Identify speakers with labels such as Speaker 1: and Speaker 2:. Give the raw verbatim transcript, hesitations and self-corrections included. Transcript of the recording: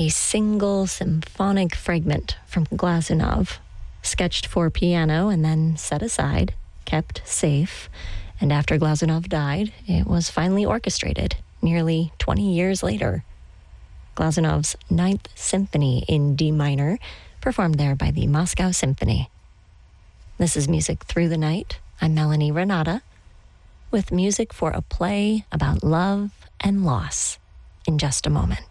Speaker 1: a single symphonic fragment from Glazunov, sketched for piano and then set aside, kept safe, and after Glazunov died, it was finally orchestrated nearly twenty years later. Glazunov's Ninth Symphony in D minor, performed there by the Moscow Symphony. This is Music Through the Night. I'm Melanie Renata, with music for a play about love and loss in just a moment.